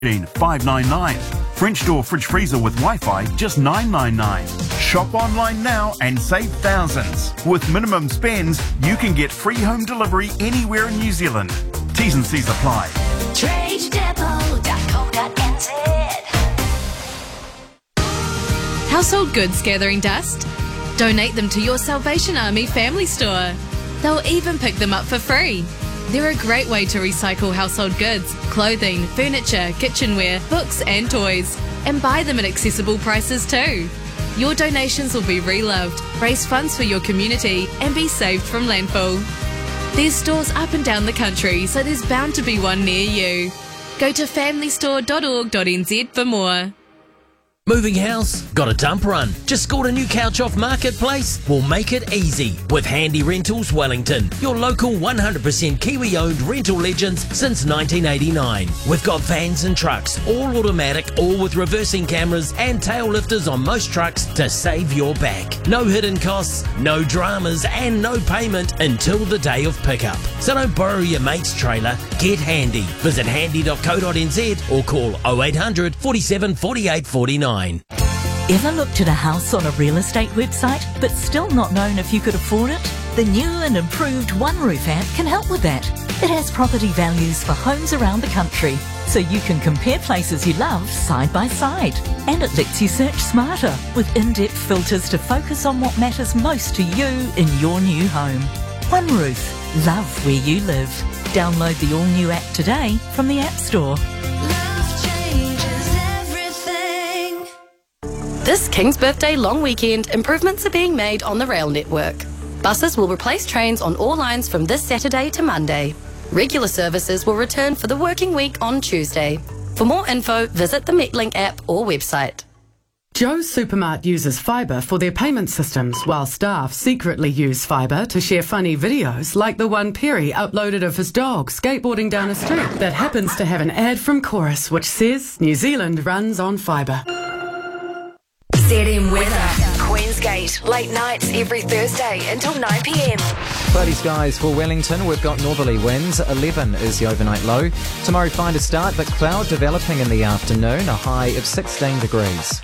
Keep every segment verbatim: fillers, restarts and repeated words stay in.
five ninety-nine. French door fridge freezer with Wi-Fi, just nine ninety-nine. Shop online now and save thousands. With minimum spends, you can get free home delivery anywhere in New Zealand. T's and C's apply. trade depot dot co dot n z. Household goods gathering dust? Donate them to your Salvation Army family store. They'll even pick them up for free. They're a great way to recycle household goods, clothing, furniture, kitchenware, books and toys, and buy them at accessible prices too. Your donations will be reloved, raise funds for your community and be saved from landfill. There's stores up and down the country, so there's bound to be one near you. Go to family store dot org dot n z for more. Moving house? Got a dump run? Just scored a new couch off Marketplace? We'll make it easy with Handy Rentals Wellington, your local one hundred percent Kiwi-owned rental legends since nineteen eighty-nine. We've got vans and trucks, all automatic, all with reversing cameras and tail lifters on most trucks to save your back. No hidden costs, no dramas and no payment until the day of pickup. So don't borrow your mate's trailer, get handy. Visit handy dot co dot n z or call oh eight hundred, forty-seven, forty-eight, forty-nine. Ever looked at a house on a real estate website but still not known if you could afford it? The new and improved OneRoof app can help with that. It has property values for homes around the country, so you can compare places you love side by side. And it lets you search smarter with in-depth filters to focus on what matters most to you in your new home. OneRoof. Love where you live. Download the all-new app today from the App Store. This King's Birthday long weekend, improvements are being made on the rail network. Buses will replace trains on all lines from this Saturday to Monday. Regular services will return for the working week on Tuesday. For more info, visit the Metlink app or website. Joe's Supermart uses fibre for their payment systems, while staff secretly use fibre to share funny videos like the one Perry uploaded of his dog skateboarding down a street that happens to have an ad from Chorus which says New Zealand runs on fibre. Z M weather. Queensgate, late nights every Thursday until nine p m. Cloudy skies for Wellington. We've got northerly winds. eleven is the overnight low. Tomorrow fine to start, but cloud developing in the afternoon. A high of sixteen degrees.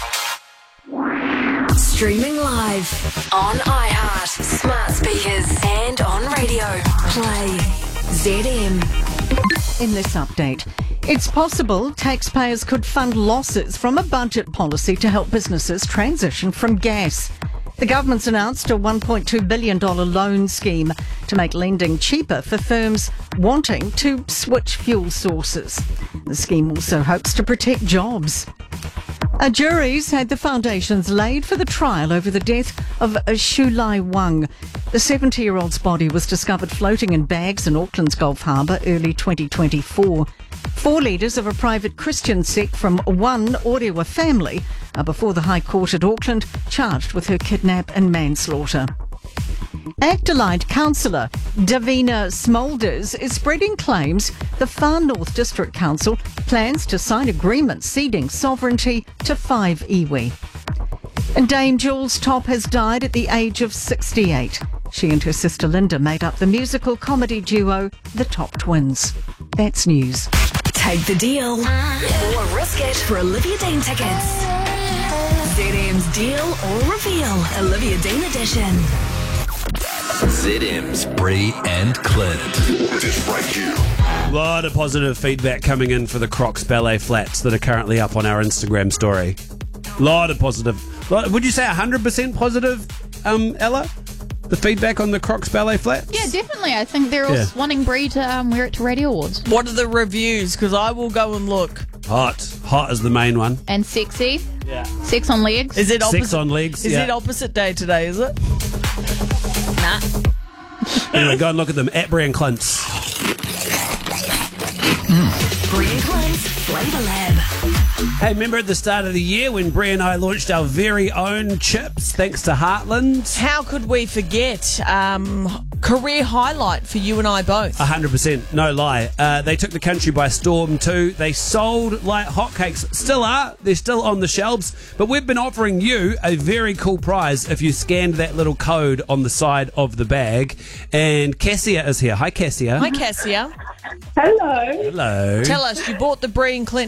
Streaming live on iHeart, smart speakers and on radio. Play Z M. In this update, it's possible taxpayers could fund losses from a budget policy to help businesses transition from gas. The government's announced a one point two billion dollars loan scheme to make lending cheaper for firms wanting to switch fuel sources. The scheme also hopes to protect jobs. A jury's had the foundations laid for the trial over the death of Shu Lai Wang. The seventy-year-old's body was discovered floating in bags in Auckland's Gulf Harbour early twenty twenty-four. Four leaders of a private Christian sect from one Orewa family are before the High Court at Auckland, charged with her kidnap and manslaughter. Adelaide councillor Davina Smolders is spreading claims the Far North District Council plans to sign agreements ceding sovereignty to five iwi. And Dame Jules Top has died at the age of sixty-eight. She and her sister Linda made up the musical comedy duo The Top Twins. That's news. Take the deal or risk it for Olivia Dean tickets. Z M's Deal or Reveal, Olivia Dean edition. Z M's Bree and Clint. This right here. A lot of positive feedback coming in for the Crocs ballet flats that are currently up on our Instagram story. A lot of positive. Would you say one hundred percent positive, um, Ella? The feedback on the Crocs ballet flats? Yeah, definitely. I think they're all Yeah. wanting Bree to um, wear it to Radio Awards. What are the reviews? Because I will go and look. Hot. Hot is the main one. And sexy. Yeah. Sex on legs. Is it opposite? Sex on legs, Is yeah. it opposite day today, is it? Nah. Anyway, go and look at them at Bree and Clint's. Bree and Clint's Flavour Lab. Hey, remember at the start of the year when Bree and I launched our very own chips thanks to Heartland? How could we forget? Um, career highlight for you and I both. one hundred percent, no lie. Uh, they took the country by storm too. They sold like hotcakes. Still are. They're still on the shelves. But we've been offering you a very cool prize if you scanned that little code on the side of the bag. And Cassia is here. Hi, Cassia. Hi, Cassia. Hello. Hello. Tell us, you bought the Brie and Clint